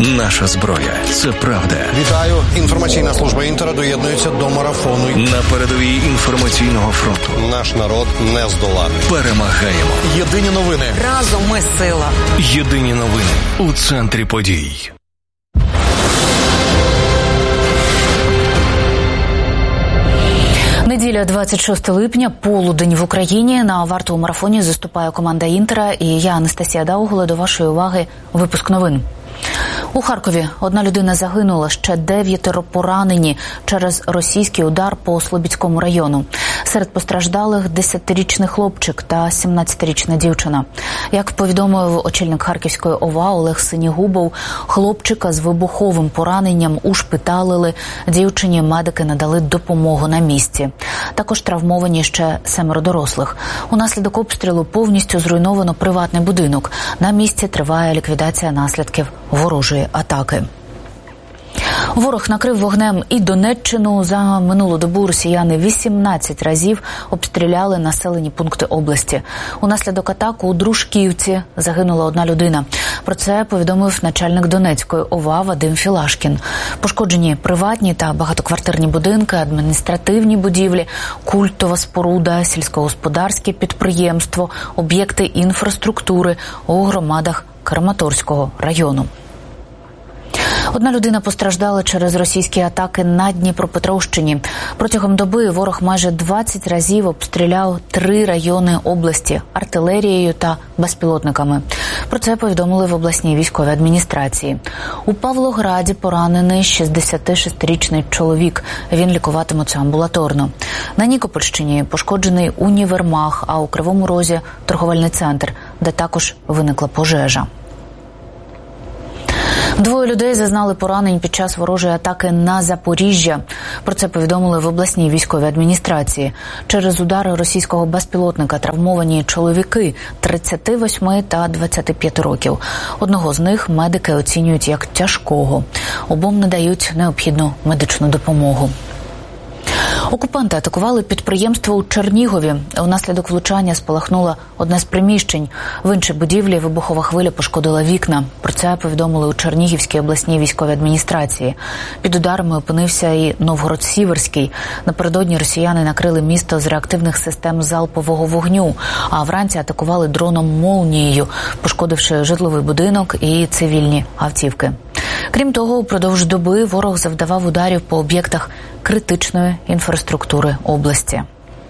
Наша зброя – це правда. Вітаю. Інформаційна служба Інтера доєднується до марафону. На передовій інформаційного фронту. Наш народ не здоланий. Перемагаємо. Єдині новини. Разом ми сила. Єдині новини у центрі подій. Неділя, 26 липня, полудень в Україні. На вартовому марафоні заступає команда Інтера і я, Анастасія Даугула. До вашої уваги випуск новин. У Харкові одна людина загинула, ще 9 поранені через російський удар по Слобідському району. Серед постраждалих 10-річний хлопчик та 17-річна дівчина. Як повідомив очільник Харківської ОВА Олег Синігубов, хлопчика з вибуховим пораненням ушпиталили, дівчині медики надали допомогу на місці. Також травмовані ще 7 дорослих. Унаслідок обстрілу повністю зруйновано приватний будинок. На місці триває ліквідація наслідків ворожої атаки. Ворог накрив вогнем і Донеччину. За минулу добу росіяни 18 разів обстріляли населені пункти області. Унаслідок атаки у Дружківці загинула одна людина. Про це повідомив начальник Донецької ОВА Вадим Філашкін. Пошкоджені приватні та багатоквартирні будинки, адміністративні будівлі, культова споруда, сільськогосподарське підприємство, об'єкти інфраструктури у громадах Краматорського району. Одна людина постраждала через російські атаки на Дніпропетровщині. Протягом доби ворог майже 20 разів обстріляв 3 райони області артилерією та безпілотниками. Про це повідомили в обласній військовій адміністрації. У Павлограді поранений 66-річний чоловік. Він лікуватиметься амбулаторно. На Нікопольщині пошкоджений універмаг, а у Кривому Розі – торговельний центр, де також виникла пожежа. 2 людей зазнали поранень під час ворожої атаки на Запоріжжя. Про це повідомили в обласній військовій адміністрації. Через удари російського безпілотника травмовані чоловіки 38 та 25 років. Одного з них медики оцінюють як тяжкого. Обом надають необхідну медичну допомогу. Окупанти атакували підприємство у Чернігові. Унаслідок влучання спалахнуло одне з приміщень. В іншій будівлі вибухова хвиля пошкодила вікна. Про це повідомили у Чернігівській обласній військовій адміністрації. Під ударами опинився і Новгород-Сіверський. Напередодні росіяни накрили місто з реактивних систем залпового вогню, а вранці атакували дроном «Молнією», пошкодивши житловий будинок і цивільні автівки. Крім того, упродовж доби ворог завдавав ударів по об'єктах критичної інфраструктури області.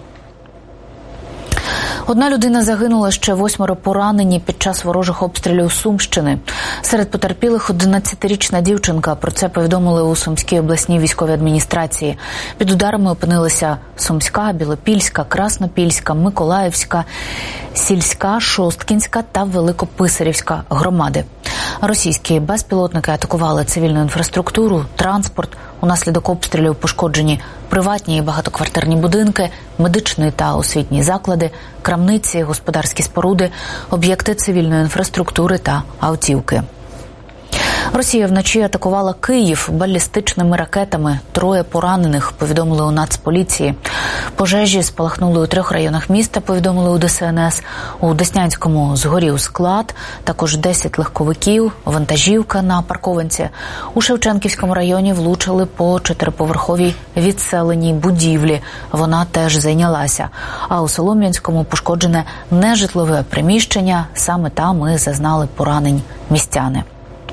Одна людина загинула, ще 8 поранені під час ворожих обстрілів Сумщини. Серед потерпілих 11-річна дівчинка. Про це повідомили у Сумській обласній військовій адміністрації. Під ударами опинилися Сумська, Білопільська, Краснопільська, Миколаївська, Сільська, Шосткінська та Великописарівська громади. Російські безпілотники атакували цивільну інфраструктуру, транспорт. Унаслідок обстрілів пошкоджені приватні і багатоквартирні будинки, медичні та освітні заклади, крамниці, господарські споруди, об'єкти цивільної інфраструктури та автівки. Росія вночі атакувала Київ балістичними ракетами. 3 поранених, повідомили у Нацполіції. Пожежі спалахнули у 3 районах міста, повідомили у ДСНС. У Деснянському згорів склад, також 10 легковиків, вантажівка на паркованці. У Шевченківському районі влучили по 4-поверховій відселеній будівлі. Вона теж зайнялася. А у Солом'янському пошкоджене нежитлове приміщення. Саме там і зазнали поранень містяни.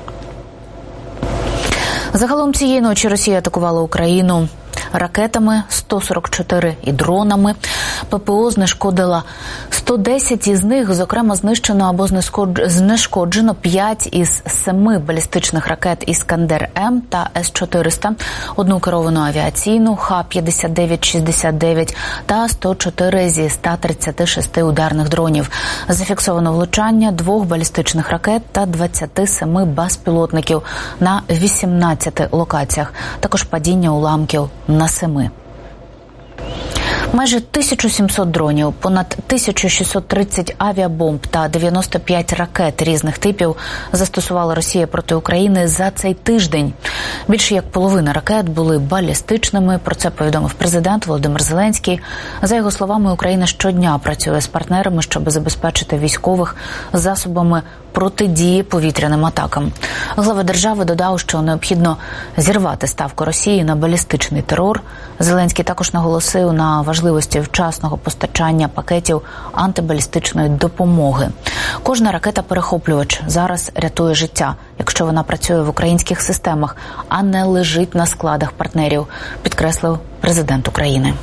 Загалом цієї ночі Росія атакувала Україну ракетами 144 і дронами. ППО знешкодила 110 із них, зокрема знищено або знешкоджено 5 із 7 балістичних ракет «Іскандер-М» та С-400, одну керовану авіаційну Х-59-69 та 104 зі 136 ударних дронів. Зафіксовано влучання 2 балістичних ракет та 27 безпілотників на 18 локаціях. Також падіння уламків на 7. Майже 1700 дронів, понад 1630 авіабомб та 95 ракет різних типів застосувала Росія проти України за цей тиждень. Більше як половина ракет були балістичними, про це повідомив президент Володимир Зеленський. За його словами, Україна щодня працює з партнерами, щоб забезпечити військових засобами протидії повітряним атакам. Глава держави додав, що необхідно зірвати ставку Росії на балістичний терор. Зеленський також наголосив на важливості вчасного постачання пакетів антибалістичної допомоги. Кожна ракета-перехоплювач зараз рятує життя, якщо вона працює в українських системах, а не лежить на складах партнерів, підкреслив президент України.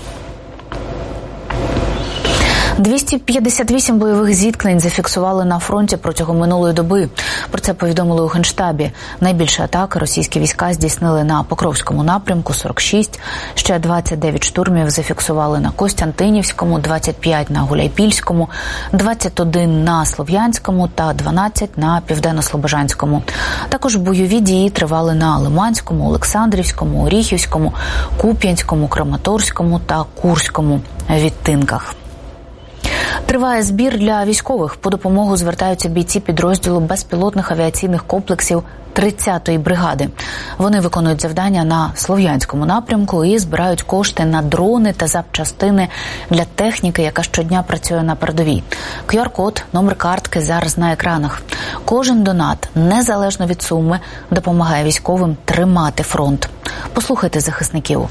258 бойових зіткнень зафіксували на фронті протягом минулої доби. Про це повідомили у Генштабі. Найбільше атак російські війська здійснили на Покровському напрямку – 46, ще 29 штурмів зафіксували на Костянтинівському, 25 на Гуляйпільському, 21 на Слов'янському та 12 на Південно-Слобожанському. Також бойові дії тривали на Лиманському, Олександрівському, Оріхівському, Куп'янському, Краматорському та Курському відтинках. Триває збір для військових. По допомогу звертаються бійці підрозділу безпілотних авіаційних комплексів 30-ї бригади. Вони виконують завдання на Слов'янському напрямку і збирають кошти на дрони та запчастини для техніки, яка щодня працює на передовій. QR-код, номер картки зараз на екранах. Кожен донат, незалежно від суми, допомагає військовим тримати фронт. Послухайте захисників.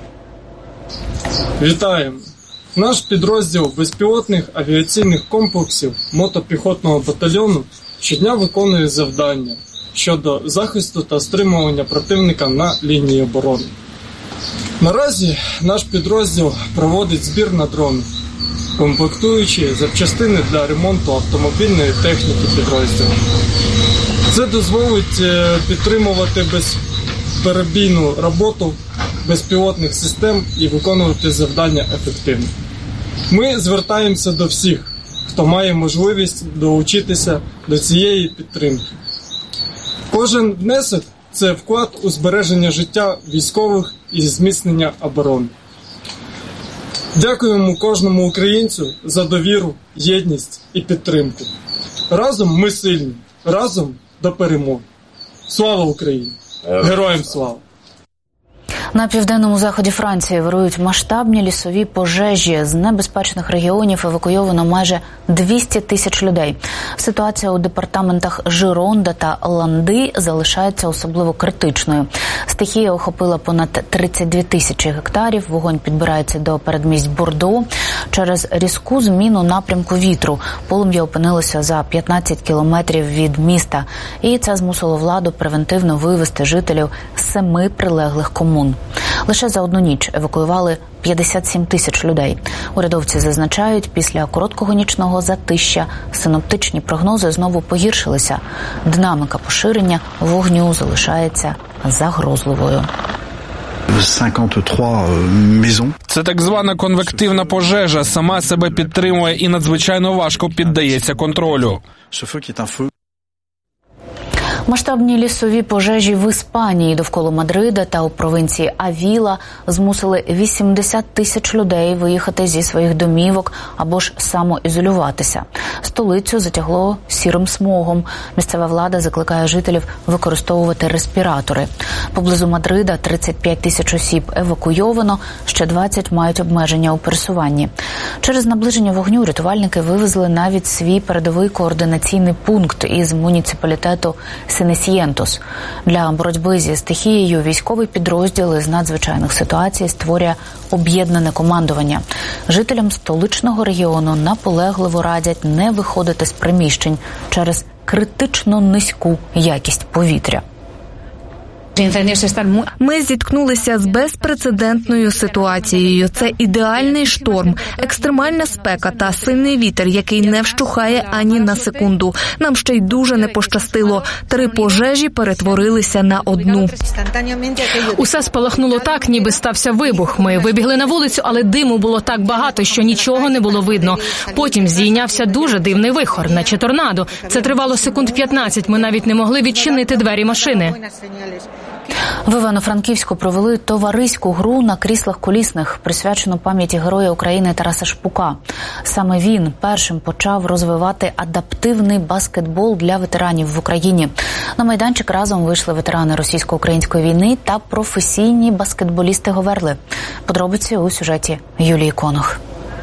Вітаємо! Наш підрозділ безпілотних авіаційних комплексів мотопіхотного батальйону щодня виконує завдання щодо захисту та стримування противника на лінії оборони. Наразі наш підрозділ проводить збір на дрони, комплектуючи запчастини для ремонту автомобільної техніки підрозділу. Це дозволить підтримувати безперебійну роботу безпілотних систем і виконувати завдання ефективно. Ми звертаємося до всіх, хто має можливість долучитися до цієї підтримки. Кожен внесок – це вклад у збереження життя військових і зміцнення оборони. Дякуємо кожному українцю за довіру, єдність і підтримку. Разом ми сильні, разом до перемоги. Слава Україні! Героям слава! На південному заході Франції вирують масштабні лісові пожежі. З небезпечних регіонів евакуйовано майже 200 тисяч людей. Ситуація у департаментах Жиронда та Ланди залишається особливо критичною. Стихія охопила понад 32 тисячі гектарів. Вогонь підбирається до передмість Бордо. Через різку зміну напрямку вітру полум'я опинилося за 15 кілометрів від міста. І це змусило владу превентивно вивезти жителів з 7 прилеглих комун. Лише за одну ніч евакуювали 57 тисяч людей. Урядовці зазначають, після короткого нічного затища синоптичні прогнози знову погіршилися. Динаміка поширення вогню залишається загрозливою. Це так звана конвективна пожежа. Сама себе підтримує і надзвичайно важко піддається контролю. Масштабні лісові пожежі в Іспанії довкола Мадрида та у провінції Авіла змусили 80 тисяч людей виїхати зі своїх домівок або ж самоізолюватися. Столицю затягло сірим смогом. Місцева влада закликає жителів використовувати респіратори. Поблизу Мадрида 35 тисяч осіб евакуйовано, ще 20 мають обмеження у пересуванні. Через наближення вогню рятувальники вивезли навіть свій передовий координаційний пункт із муніципалітету Сенесієнтос. Для боротьби зі стихією військовий підрозділ із надзвичайних ситуацій створює об'єднане командування. Жителям столичного регіону наполегливо радять не виходити з приміщень через критично низьку якість повітря. Ми зіткнулися з безпрецедентною ситуацією. Це ідеальний шторм, екстремальна спека та сильний вітер, який не вщухає ані на секунду. Нам ще й дуже не пощастило. 3 пожежі перетворилися на одну. Усе спалахнуло так, ніби стався вибух. Ми вибігли на вулицю, але диму було так багато, що нічого не було видно. Потім здійнявся дуже дивний вихор, наче торнадо. Це тривало секунд 15, ми навіть не могли відчинити двері машини. В Івано-Франківську провели товариську гру на кріслах колісних, присвячену пам'яті Героя України Тараса Шпука. Саме він першим почав розвивати адаптивний баскетбол для ветеранів в Україні. На майданчик разом вийшли ветерани російсько-української війни та професійні баскетболісти Говерли. Подробиці у сюжеті Юлії Конох.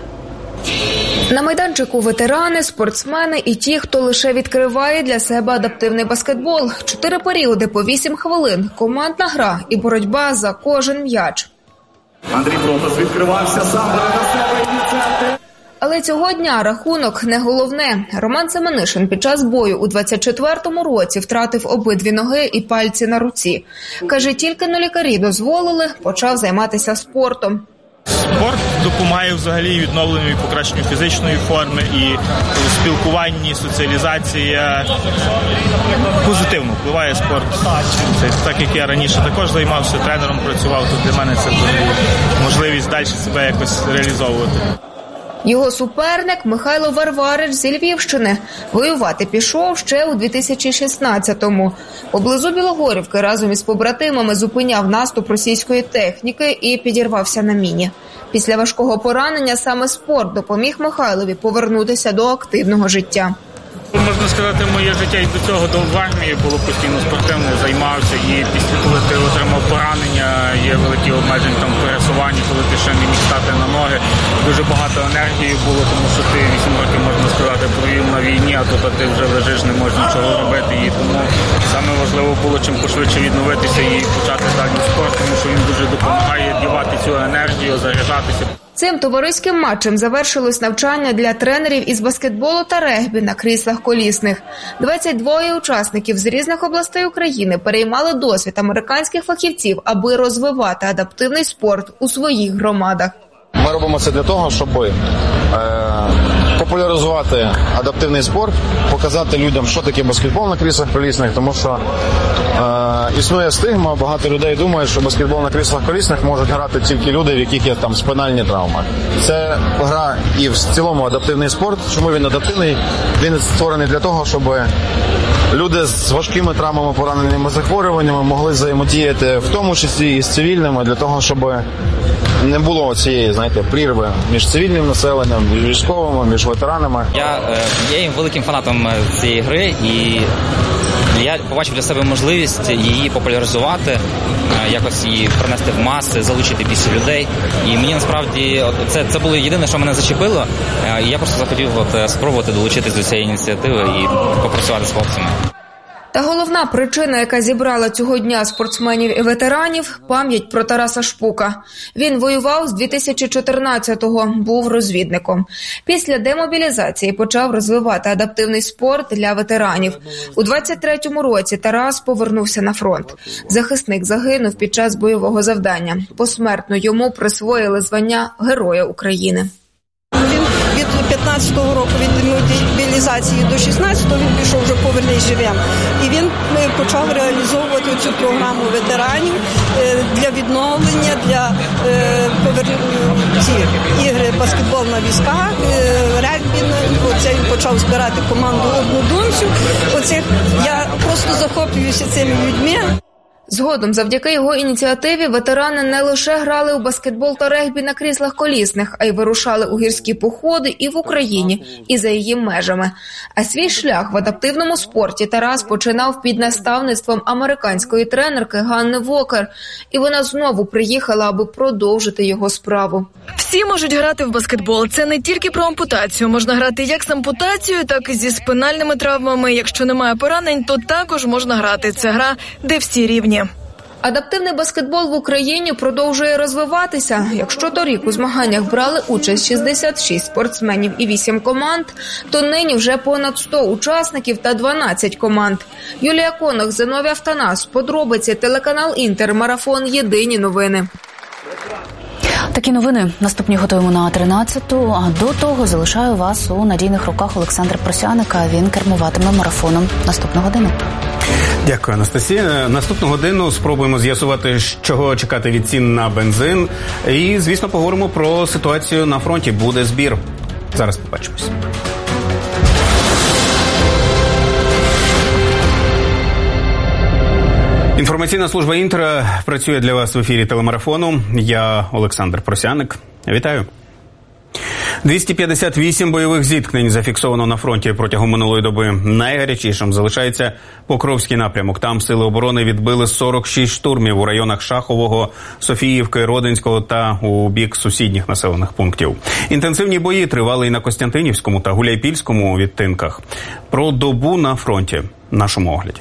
На майданчику ветерани, спортсмени і ті, хто лише відкриває для себе адаптивний баскетбол. 4 періоди по 8 хвилин, командна гра і боротьба за кожен м'яч. Андрій Протас відкривався сам на себе ініціативи. Але цього дня рахунок не головне. Роман Семенишин під час бою у 24-му році втратив обидві ноги і пальці на руці. Каже, тільки но лікарі дозволили, почав займатися спортом. Спорт допомагає взагалі відновленню і покращенню фізичної форми, і у спілкуванні, соціалізація позитивно впливає спорт. Це так, як я раніше також займався, тренером працював, то для мене це можливість далі себе якось реалізовувати. Його суперник Михайло Варварич зі Львівщини. Воювати пішов ще у 2016-му. Поблизу Білогорівки разом із побратимами зупиняв наступ російської техніки і підірвався на міні. Після важкого поранення саме спорт допоміг Михайлові повернутися до активного життя. Можна сказати, моє життя і до цього, до армії було постійно спортивне, займався, і після, коли ти отримав поранення, є великі обмеження там в пересуванні, коли ти ще не міг стати на ноги. Дуже багато енергії було, тому що ти 8 років, можна сказати, провів на війні, а тут ти вже лежиш, не можеш нічого робити. І тому саме важливо було чим пошвидше відновитися і почати далі спорт, тому що він дуже допомагає дівати цю енергію, заряджатися. Цим товариським матчем завершилось навчання для тренерів із баскетболу та регбі на кріслах колісних. 22 учасників з різних областей України переймали досвід американських фахівців, аби розвивати адаптивний спорт у своїх громадах. Ми робимо це для того, щоб популяризувати адаптивний спорт, показати людям, що таке баскетбол на кріслах колісних, тому що існує стигма, багато людей думають, що баскетбол на кріслах колісних можуть грати тільки люди, в яких є там спинальні травми. Це гра і в цілому адаптивний спорт. Чому він адаптивний? Він створений для того, щоб люди з важкими травмами, пораненими захворюваннями могли взаємодіяти, в тому числі і з цивільними, для того, щоб не було цієї, знаєте, прірви між цивільним населенням, між військовими, між ветеранами. Я є великим фанатом цієї гри, і я побачив для себе можливість її популяризувати, якось її принести в маси, залучити більше людей. І мені насправді це було єдине, що мене зачепило. І я просто захотів спробувати долучитись до цієї ініціативи і попрацювати з хлопцями. Та головна причина, яка зібрала цього дня спортсменів і ветеранів – пам'ять про Тараса Шпука. Він воював з 2014-го, був розвідником. Після демобілізації почав розвивати адаптивний спорт для ветеранів. У 23-му році Тарас повернувся на фронт. Захисник загинув під час бойового завдання. Посмертно йому присвоїли звання Героя України. Від 15-го року, від демобілізації до 16-го він пішов вже «Повернись живим». І він почав реалізовувати цю програму ветеранів для відновлення, для ігри баскетбол на візках, регбі. Оце він почав збирати команду однодумців. Я просто захоплююся цими людьми. Згодом, завдяки його ініціативі, ветерани не лише грали у баскетбол та регбі на кріслах колісних, а й вирушали у гірські походи і в Україні, і за її межами. А свій шлях в адаптивному спорті Тарас починав під наставництвом американської тренерки Ганни Вокер. І вона знову приїхала, аби продовжити його справу. Всі можуть грати в баскетбол. Це не тільки про ампутацію. Можна грати як з ампутацією, так і зі спинальними травмами. Якщо немає поранень, то також можна грати. Це гра, де всі рівні. Адаптивний баскетбол в Україні продовжує розвиватися. Якщо торік у змаганнях брали участь 66 спортсменів і 8 команд, то нині вже понад 100 учасників та 12 команд. Юлія Конох, Зиновій Автонас. Подробиці, телеканал Інтер, марафон «Єдині новини». Такі новини наступні готуємо на 13-ту, а до того залишаю вас у надійних руках Олександра Просяника. Він кермуватиме марафоном наступну годину. Дякую, Анастасія. Наступну годину спробуємо з'ясувати, чого чекати від цін на бензин. І, звісно, поговоримо про ситуацію на фронті. Буде збір. Зараз побачимось. Інформаційна служба «Інтера» працює для вас в ефірі телемарафону. Я Олександр Просяник. Вітаю. 258 бойових зіткнень зафіксовано на фронті протягом минулої доби. Найгарячішим залишається Покровський напрямок. Там сили оборони відбили 46 штурмів у районах Шахового, Софіївки, Родинського та у бік сусідніх населених пунктів. Інтенсивні бої тривали і на Костянтинівському та Гуляйпільському відтинках. Про добу на фронті в нашому огляді.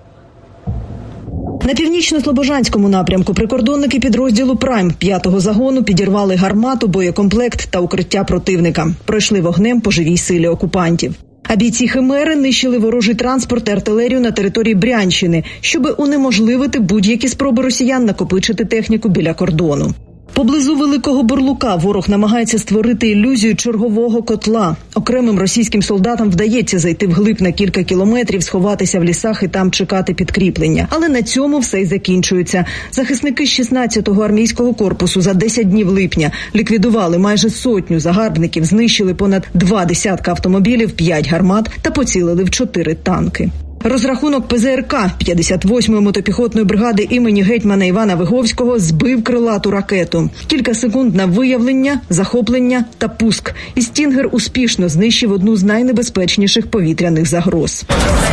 На північно-слобожанському напрямку прикордонники підрозділу «Прайм» 5-го загону підірвали гармату, боєкомплект та укриття противника. Пройшли вогнем по живій силі окупантів. А бійці «Химери» нищили ворожий транспорт і артилерію на території Брянщини, щоби унеможливити будь-які спроби росіян накопичити техніку біля кордону. Поблизу Великого Бурлука ворог намагається створити ілюзію чергового котла. Окремим російським солдатам вдається зайти вглиб на кілька кілометрів, сховатися в лісах і там чекати підкріплення. Але на цьому все й закінчується. Захисники з 16-го армійського корпусу за 10 днів липня ліквідували майже 100 загарбників, знищили понад 20 автомобілів, 5 гармат та поцілили в 4 танки. Розрахунок ПЗРК 58-ї мотопіхотної бригади імені гетьмана Івана Виговського збив крилату ракету. Кілька секунд на виявлення, захоплення та пуск. І «Стінгер» успішно знищив одну з найнебезпечніших повітряних загроз.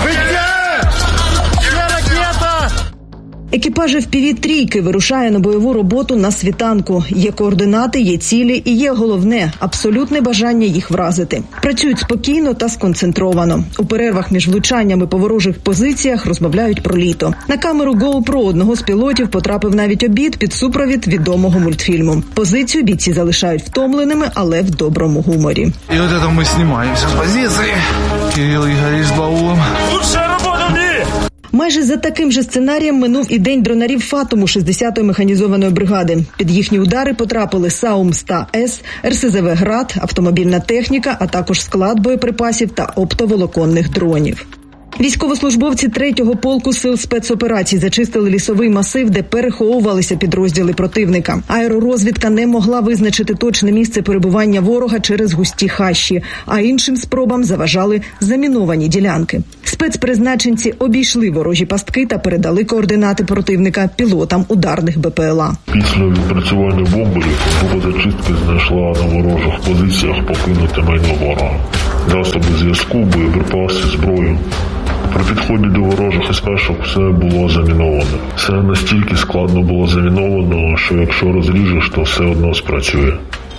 Екіпаж FPV-3 вирушає на бойову роботу на світанку. Є координати, є цілі і є головне – абсолютне бажання їх вразити. Працюють спокійно та сконцентровано. У перервах між влучаннями по ворожих позиціях розмовляють про літо. На камеру GoPro одного з пілотів потрапив навіть обід під супровід відомого мультфільму. Позицію бійці залишають втомленими, але в доброму гуморі. І от це ми знімаємося з позиції. Кирил Ігоріч з баулом. Лучшая робота в мірі! Майже за таким же сценарієм минув і день дронарів «Фатуму» 60-ї механізованої бригади. Під їхні удари потрапили САУМ-100С, РСЗВ «Град», автомобільна техніка, а також склад боєприпасів та оптоволоконних дронів. Військовослужбовці 3-го полку сил спецоперацій зачистили лісовий масив, де переховувалися підрозділи противника. Аеророзвідка не могла визначити точне місце перебування ворога через густі хащі, а іншим спробам заважали заміновані ділянки. Спецпризначенці обійшли ворожі пастки та передали координати противника пілотам ударних БПЛА. Після відпрацювання бомберів група зачистки знайшла на ворожих позиціях покинуте майно ворога. Засоби зв'язку, боєприпаси, зброю. При підході до ворожих СПшок все було заміновано. Все настільки складно було заміновано, що якщо розріжеш, то все одно спрацює.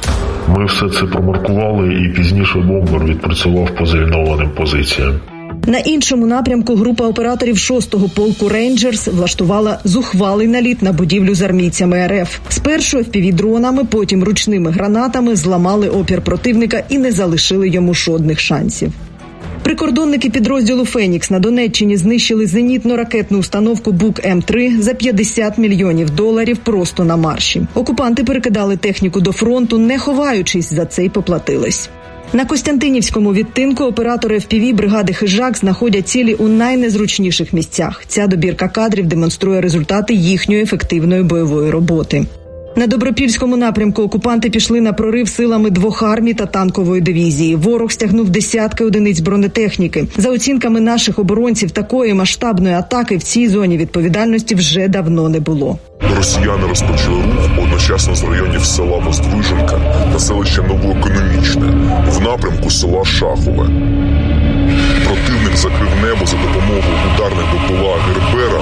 Ми все це промаркували і пізніше бомбер відпрацював по замінованим позиціям. На іншому напрямку група операторів 6-го полку «Рейнджерс» влаштувала зухвалий наліт на будівлю з армійцями РФ. Спершу FPV-дронами, потім ручними гранатами зламали опір противника і не залишили йому жодних шансів. Прикордонники підрозділу «Фенікс» на Донеччині знищили зенітно-ракетну установку БУК-М3 за $50 мільйонів просто на марші. Окупанти перекидали техніку до фронту, не ховаючись, за це й поплатились. На Костянтинівському відтинку оператори FPV бригади «Хижак» знаходять цілі у найнезручніших місцях. Ця добірка кадрів демонструє результати їхньої ефективної бойової роботи. На Добропільському напрямку окупанти пішли на прорив силами 2 армій та танкової дивізії. Ворог стягнув десятки одиниць бронетехніки. За оцінками наших оборонців, такої масштабної атаки в цій зоні відповідальності вже давно не було. Росіяни розпочали рух одночасно з районів села Воздвиженка та селища Новоекономічне в напрямку села Шахове. Противник закрив небо за допомогою ударних БПЛА «Гербера»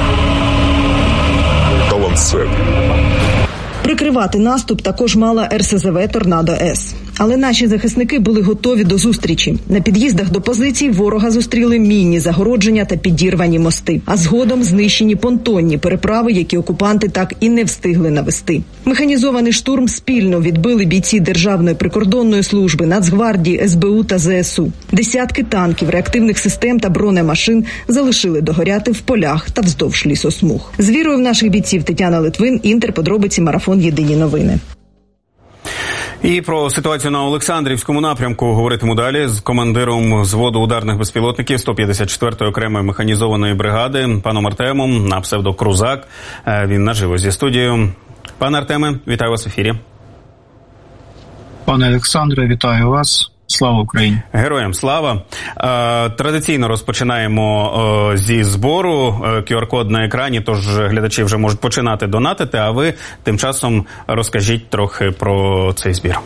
та «Ланцет». Прикривати наступ також мала РСЗВ «Торнадо-С». Але наші захисники були готові до зустрічі. На під'їздах до позицій ворога зустріли мінні загородження та підірвані мости. А згодом знищені понтонні переправи, які окупанти так і не встигли навести. Механізований штурм спільно відбили бійці Державної прикордонної служби, Нацгвардії, СБУ та ЗСУ. Десятки танків, реактивних систем та бронемашин залишили догоряти в полях та вздовж лісосмуг. З вірою в наших бійців Тетяна Литвин, Інтер, подробиці, марафон, єдині новини. І про ситуацію на Олександрівському напрямку говоритиму далі з командиром взводу ударних безпілотників 154-ї окремої механізованої бригади, паном Артемом, на псевдо Крузак. Він наживо зі студією. Пане Артеме, вітаю вас в ефірі. Пане Олександре, вітаю вас. Слава Україні! Героям слава! Традиційно розпочинаємо зі збору. QR-код на екрані, тож глядачі вже можуть починати донатити, а ви тим часом розкажіть трохи про цей збір.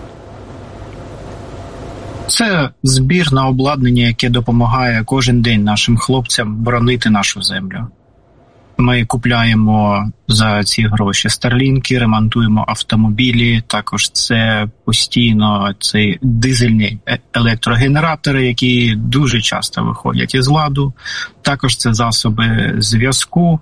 Це збір на обладнання, яке допомагає кожен день нашим хлопцям боронити нашу землю. Ми купляємо за ці гроші старлінки, ремонтуємо автомобілі, також це постійно ці дизельні електрогенератори, які дуже часто виходять із ладу, також це засоби зв'язку.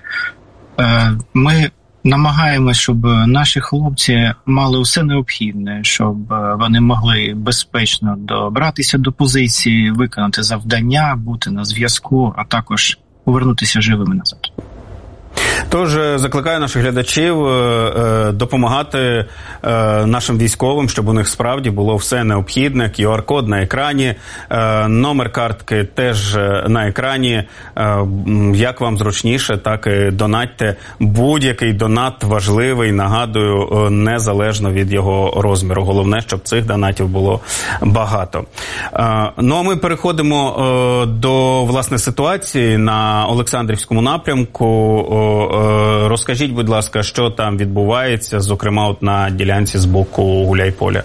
Ми намагаємося, щоб наші хлопці мали все необхідне, щоб вони могли безпечно добратися до позиції, виконати завдання, бути на зв'язку, а також повернутися живими назад. Тож закликаю наших глядачів допомагати нашим військовим, щоб у них справді було все необхідне. QR-код на екрані, номер картки теж на екрані. Як вам зручніше, так і донатьте. Будь-який донат важливий, нагадую, незалежно від його розміру. Головне, щоб цих донатів було багато. Ну а ми переходимо до, власне, ситуації на Олександрівському напрямку. Розкажіть, будь ласка, що там відбувається, зокрема от на ділянці з боку Гуляйполя?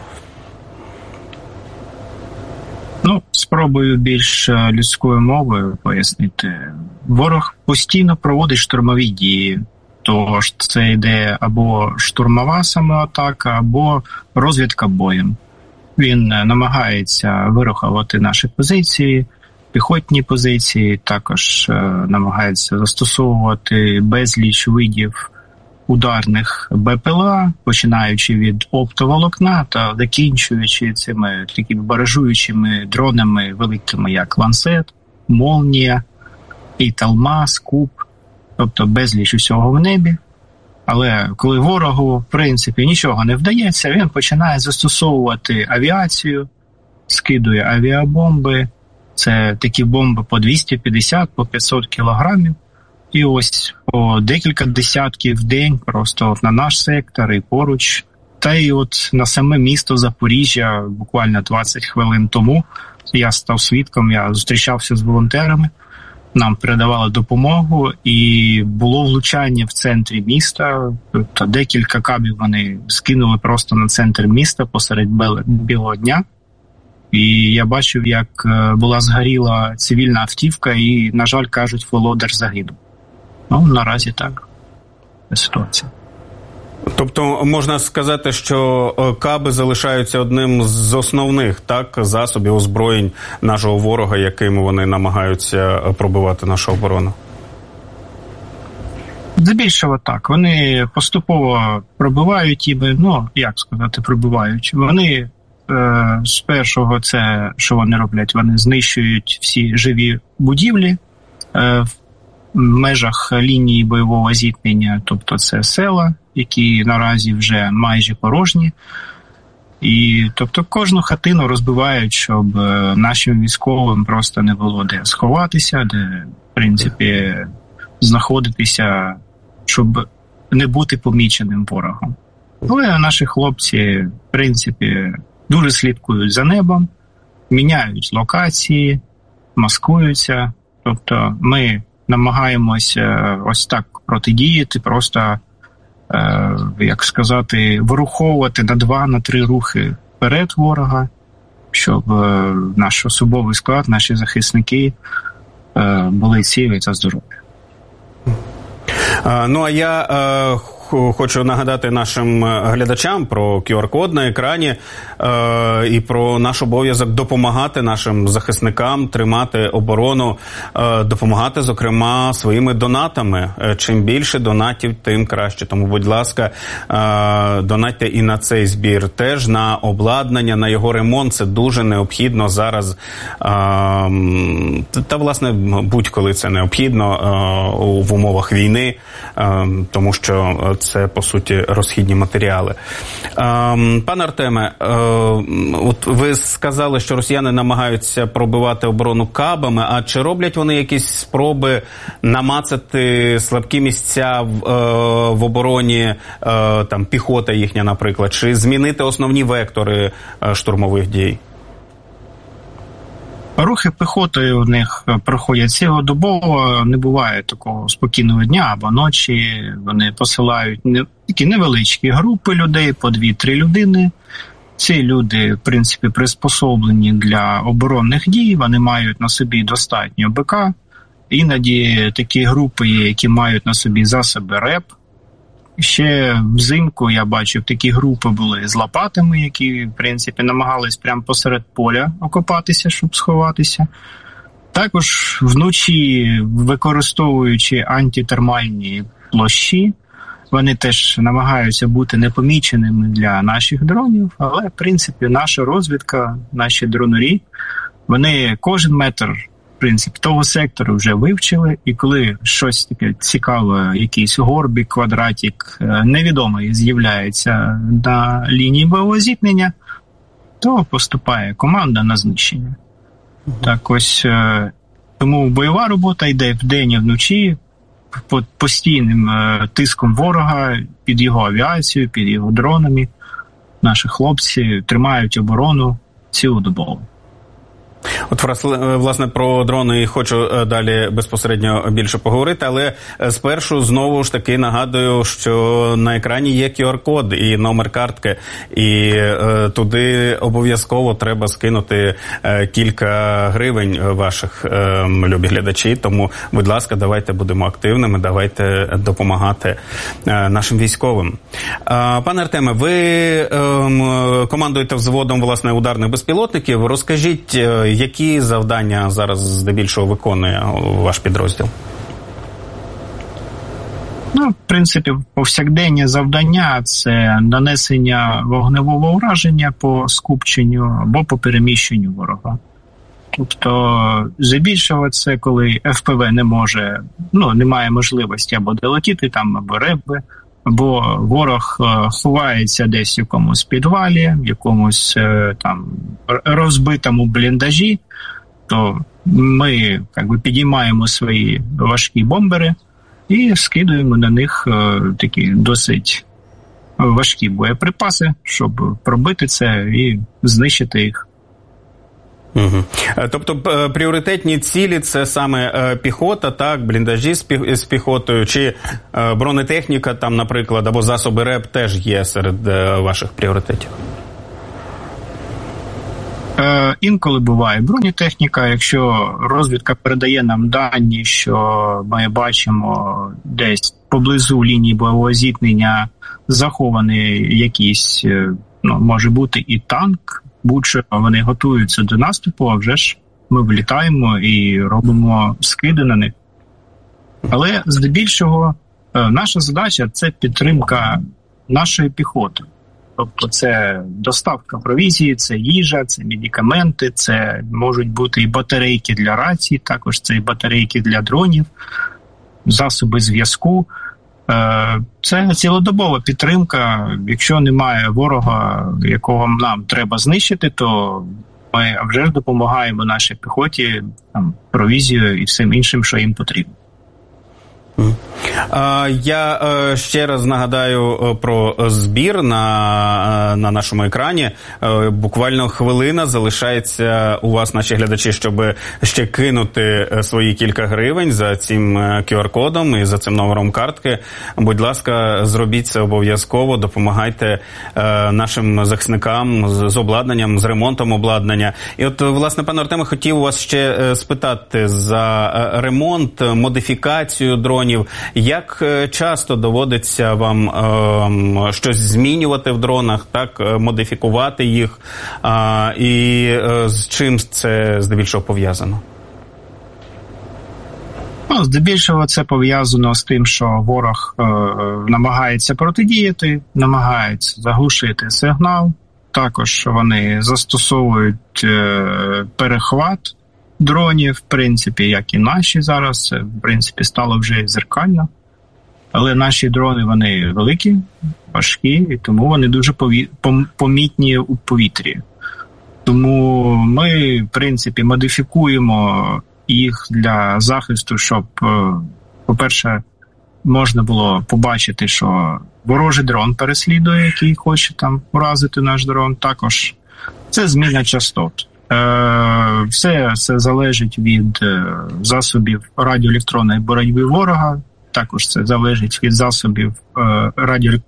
Спробую більш людською мовою пояснити. Ворог постійно проводить штурмові дії. Тож це йде або штурмова самоатака, або розвідка боєм. Він намагається вирухувати наші позиції, піхотні позиції, також намагається застосовувати безліч видів ударних БПЛА, починаючи від оптоволокна та закінчуючи цими такими баражуючими дронами великими, як Лансет, Молнія, Італма, Скуп, тобто безліч усього в небі. Але коли ворогу, в принципі, нічого не вдається, він починає застосовувати авіацію, скидує авіабомби. Це такі бомби по 250, по 500 кілограмів. І ось по декілька десятків в день просто на наш сектор і поруч. Та й от на саме місто Запоріжжя буквально 20 хвилин тому я став свідком, я зустрічався з волонтерами, нам передавали допомогу і було влучання в центрі міста. Тобто декілька кабів вони скинули просто на центр міста посеред білого дня. І я бачив, як була згоріла цивільна автівка і, на жаль, кажуть, володар загинув. Наразі так. Ситуація. Тобто можна сказати, що каби залишаються одним з основних засобів озброєнь нашого ворога, якими вони намагаються пробивати нашу оборону? Здебільшого так. Вони поступово пробивають, пробивають. Вони з першого це, що вони роблять, вони знищують всі живі будівлі в межах лінії бойового зіткнення, тобто це села, які наразі вже майже порожні. І тобто кожну хатину розбивають, щоб нашим військовим просто не було де сховатися, де, в принципі, знаходитися, щоб не бути поміченим ворогом. Але наші хлопці, в принципі, дуже слідкують за небом, міняють локації, маскуються. Тобто ми намагаємося ось так протидіяти, просто, вируховувати на 2-3 рухи вперед ворога, щоб наш особовий склад, наші захисники були цілі та здорові. Ну, а я хочу нагадати нашим глядачам про QR-код на екрані і про наш обов'язок допомагати нашим захисникам тримати оборону, допомагати, зокрема, своїми донатами. Чим більше донатів, тим краще. Тому, будь ласка, донатьте і на цей збір. Теж на обладнання, на його ремонт. Це дуже необхідно зараз. Та, власне, будь-коли це необхідно в умовах війни, тому що це, по суті, розхідні матеріали. Пане Артеме, от ви сказали, що росіяни намагаються пробивати оборону кабами, а чи роблять вони якісь спроби намацати слабкі місця в обороні, там, піхота їхня, наприклад, чи змінити основні вектори штурмових дій? Рухи піхоти у них проходять цілодобово, не буває такого спокійного дня або ночі. Вони посилають такі невеличкі групи людей, по 2-3 людини. Ці люди, в принципі, приспособлені для оборонних дій, вони мають на собі достатньо БК. Іноді такі групи є, які мають на собі засоби РЕП. Ще взимку я бачив, такі групи були з лопатами, які, в принципі, намагались прямо посеред поля окопатися, щоб сховатися. Також вночі, використовуючи антитермальні площі, вони теж намагаються бути непоміченими для наших дронів, але, в принципі, наша розвідка, наші дронарі, вони кожен метр, в принципі, того сектору вже вивчили, і коли щось таке цікаве, якийсь горбик, квадратик, невідомий з'являється на лінії бойового зіткнення, то поступає команда на знищення. Так ось, тому бойова робота йде вдень і вночі, під постійним тиском ворога, під його авіацією, під його дронами. Наші хлопці тримають оборону цілодобово. От, власне, про дрони хочу далі безпосередньо більше поговорити, але спершу знову ж таки нагадую, що на екрані є QR-код і номер картки, і туди обов'язково треба скинути кілька гривень ваших, любі глядачі, тому, будь ласка, давайте будемо активними, давайте допомагати нашим військовим. Пане Артеме, ви командуєте взводом, власне, ударних безпілотників. Розкажіть, які завдання зараз здебільшого виконує ваш підрозділ? В принципі, повсякденні завдання – це нанесення вогневого ураження по скупченню або по переміщенню ворога. Тобто, здебільшого це коли ФПВ не має можливості або долетіти там, або РЕБи, або ворог ховається десь в якомусь підвалі, в якомусь там розбитому бліндажі, то ми підіймаємо свої важкі бомбери і скидуємо на них такі досить важкі боєприпаси, щоб пробити це і знищити їх. Угу. Тобто пріоритетні цілі – це саме піхота, так, бліндажі з піхотою, чи бронетехніка, там, наприклад, або засоби РЕП теж є серед ваших пріоритетів? Інколи буває бронетехніка, якщо розвідка передає нам дані, що ми бачимо десь поблизу лінії бойового зіткнення захований якийсь, може бути і танк, будь-що вони готуються до наступу, а вже ж ми влітаємо і робимо скиди на них. Але здебільшого наша задача – це підтримка нашої піхоти. Тобто це доставка провізії, це їжа, це медикаменти, це можуть бути і батарейки для рацій, також це і батарейки для дронів, засоби зв'язку. Це цілодобова підтримка. Якщо немає ворога, якого нам треба знищити, то ми вже ж допомагаємо нашій піхоті провізією і всім іншим, що їм потрібно. Я ще раз нагадаю про збір на нашому екрані. Буквально хвилина залишається у вас, наші глядачі, щоб ще кинути свої кілька гривень за цим QR-кодом і за цим номером картки. Будь ласка, зробіть це обов'язково, допомагайте нашим захисникам з обладнанням, з ремонтом обладнання. І от, власне, пане Артеме, хотів у вас ще спитати за ремонт, модифікацію дронів. Як часто доводиться вам щось змінювати в дронах, так, модифікувати їх, і з чим це здебільшого пов'язано? Здебільшого це пов'язано з тим, що ворог намагається протидіяти, намагається заглушити сигнал. Також вони застосовують перехват дронів, в принципі, як і наші зараз. Це, в принципі, стало вже зеркально. Але наші дрони, вони великі, важкі, і тому вони дуже помітні у повітрі. Тому ми, в принципі, модифікуємо їх для захисту, щоб, по-перше, можна було побачити, що ворожий дрон переслідує, який хоче там уразити наш дрон. Також це зміна частот. Все залежить від засобів радіоелектронної боротьби ворога. Також це залежить від засобів радіоелектронної.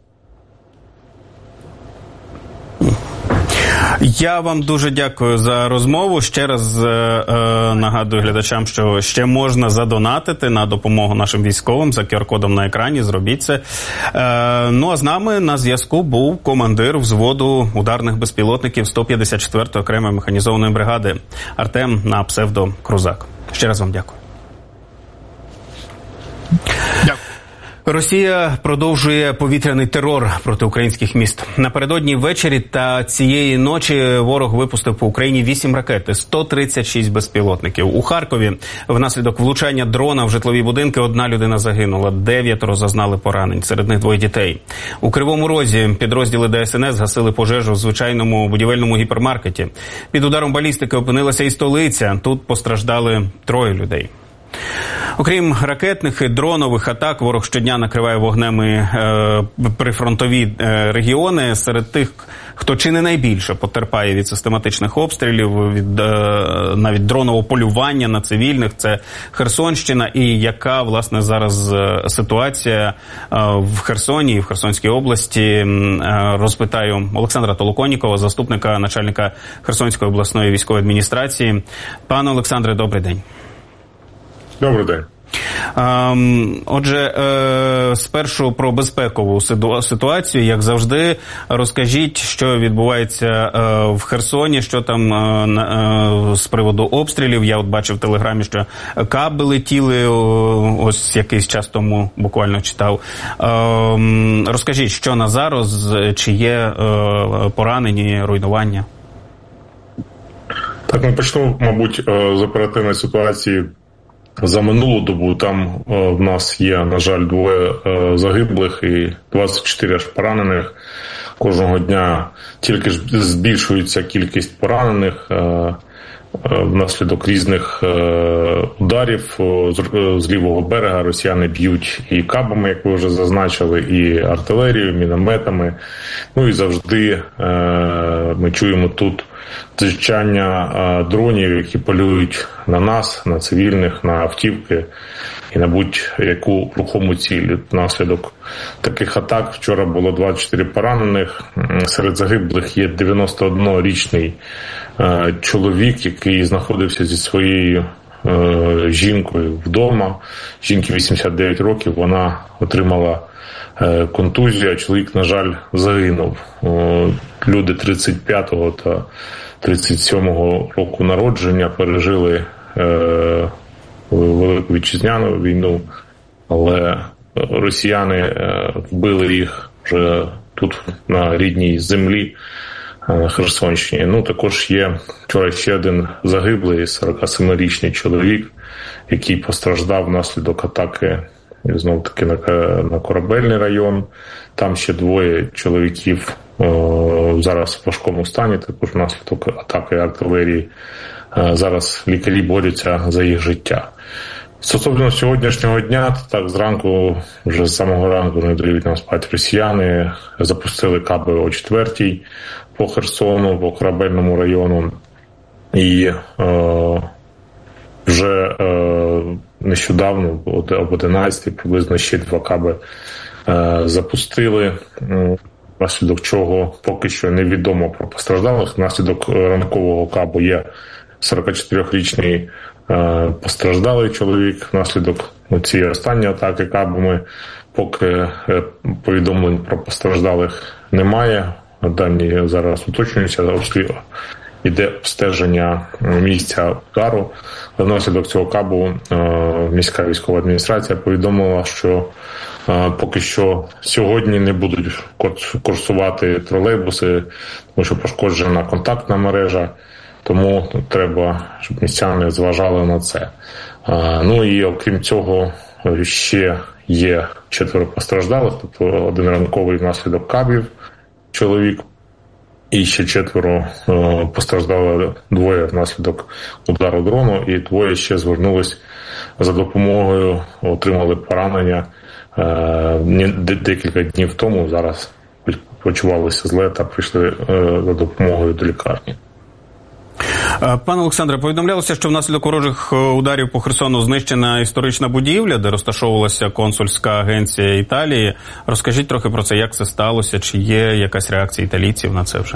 Я вам дуже дякую за розмову. Ще раз нагадую глядачам, що ще можна задонатити на допомогу нашим військовим за QR-кодом на екрані. Зробіть це. Ну а з нами на зв'язку був командир взводу ударних безпілотників 154-ї окремої механізованої бригади Артем на псевдо Крузак. Ще раз вам дякую. Дякую. Росія продовжує повітряний терор проти українських міст. Напередодні ввечері та цієї ночі ворог випустив по Україні 8 ракет і 136 безпілотників. У Харкові внаслідок влучання дрона в житлові будинки 1 людина загинула, 9 зазнали поранень, серед них 2 дітей. У Кривому Розі підрозділи ДСНС гасили пожежу в звичайному будівельному гіпермаркеті. Під ударом балістики опинилася і столиця. Тут постраждали 3 людей. Окрім ракетних і дронових атак, ворог щодня накриває вогнем і прифронтові регіони. Серед тих, хто чи не найбільше потерпає від систематичних обстрілів, від навіть дронового полювання на цивільних, це Херсонщина. І яка, власне, зараз ситуація в Херсоні і в Херсонській області, розпитаю Олександра Толоконнікова, заступника начальника Херсонської обласної військової адміністрації. Пане Олександре, добрий день. Добрий день. Отже, спершу про безпекову ситуацію, як завжди. Розкажіть, що відбувається в Херсоні, що там з приводу обстрілів. Я от бачив в Телеграмі, що каби летіли, ось якийсь час тому буквально читав. Розкажіть, що на зараз, чи є поранені, руйнування? Так, ми почнемо, мабуть, з оперативної ситуації. За минулу добу там в нас є, на жаль, 2 загиблих і 24 аж поранених. Кожного дня тільки ж збільшується кількість поранених внаслідок різних ударів з лівого берега. Росіяни б'ють і кабами, як ви вже зазначили, і артилерією, мінометами. Ну і завжди ми чуємо тут дзижчання дронів, які полюють на нас, на цивільних, на автівки і на будь-яку рухому ціль. Внаслідок таких атак вчора було 24 поранених. Серед загиблих є 91-річний чоловік, який знаходився зі своєю жінкою вдома. Жінці 89 років, вона отримала контузію, а чоловік, на жаль, загинув. Люди 35-го та 37-го року народження пережили Велику Вітчизняну війну, але росіяни вбили їх вже тут, на рідній землі, на Херсонщині. Ну, також є вчора ще один загиблий, 47-річний чоловік, який постраждав внаслідок атаки, знов-таки, на Корабельний район. Там ще 2 чоловіків зараз в важкому стані, також внаслідок атаки артилерії. Зараз лікарі борються за їх життя. Стосовно сьогоднішнього дня, так зранку, вже з самого ранку не дають нам спати росіяни, запустили каби о 4-й по Херсону, по Корабельному району. І вже нещодавно, об 11-й, приблизно ще 2 каби запустили, внаслідок чого поки що невідомо про постраждалих. Внаслідок ранкового кабу є 44-річний постраждалий чоловік. Внаслідок цієї останньої атаки кабами поки повідомлень про постраждалих немає. Дані зараз уточнюються, іде обстеження місця удару. Внаслідок цього кабу міська військова адміністрація повідомила, що поки що сьогодні не будуть курсувати тролейбуси, тому що пошкоджена контактна мережа, тому треба, щоб містяни зважали на це. Ну і окрім цього, ще є 4 постраждалих, тобто 1 ранковий внаслідок кабів чоловік, і ще 4 постраждали, 2 внаслідок удару дрону, і 2 ще звернулись за допомогою, отримали поранення декілька днів тому, зараз почувалися зле та прийшли за допомогою до лікарні. Пане Олександре, повідомлялося, що внаслідок ворожих ударів по Херсону знищена історична будівля, де розташовувалася консульська агенція Італії. Розкажіть трохи про це, як це сталося, чи є якась реакція італійців на це вже?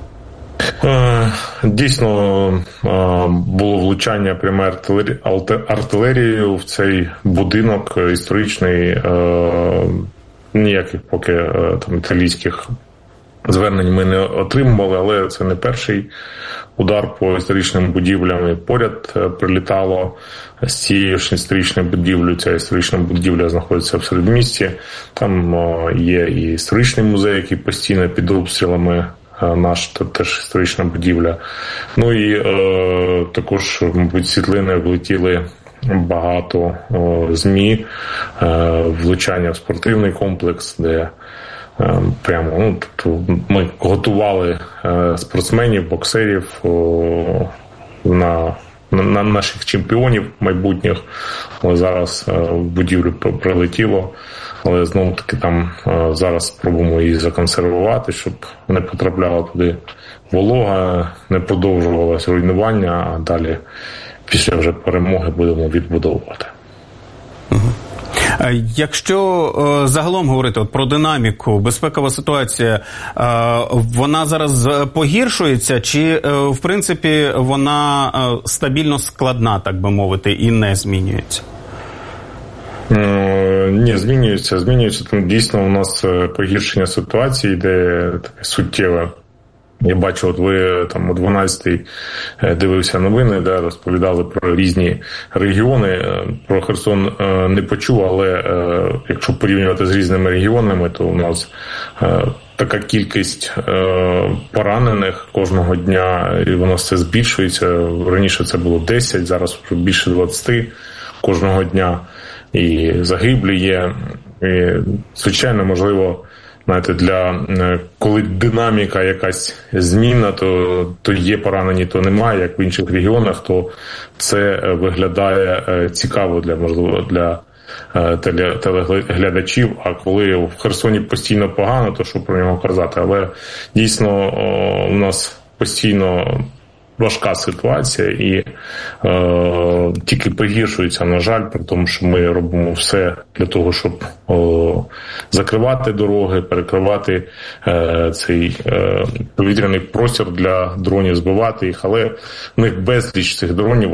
Дійсно, було влучання пряме артилерією в цей будинок історичний. Ніяких поки там італійських звернень ми не отримували, але це не перший удар по історичним будівлям. І поряд прилітало з цією ж історичною будівлею. Ця історична будівля знаходиться в середмісті. Там є і історичний музей, який постійно під обстрілами. Наш теж історична будівля. Ну і також, мабуть, світлини влетіли багато ЗМІ, влучання в спортивний комплекс, де прямо, тобто ми готували спортсменів, боксерів на наших чемпіонів майбутніх, але зараз в будівлю прилетіло. Але знову-таки там зараз спробуємо її законсервувати, щоб не потрапляла туди волога, не продовжувалося руйнування, а далі після вже перемоги будемо відбудовувати. Якщо загалом говорити про динаміку, безпекова ситуація, вона зараз погіршується чи, в принципі, вона стабільно складна, так би мовити, і не змінюється? Ні, змінюється. Тому дійсно у нас погіршення ситуації йде таке суттєве. Я бачу, от ви там о 12-й дивився новини, де розповідали про різні регіони. Про Херсон не почув, але якщо порівнювати з різними регіонами, то у нас така кількість поранених кожного дня, і воно все збільшується. Раніше це було 10, зараз вже більше 20 кожного дня. І загиблі є. І, звичайно, можливо, знаєте, коли динаміка якась змінна, то є поранені, то немає, як в інших регіонах, то це виглядає цікаво для телеглядачів. А коли в Херсоні постійно погано, то що про нього казати? Але дійсно у нас постійно важка ситуація і тільки погіршується, на жаль, при тому, що ми робимо все для того, щоб закривати дороги, перекривати цей повітряний простір для дронів, збивати їх, але в них безліч цих дронів.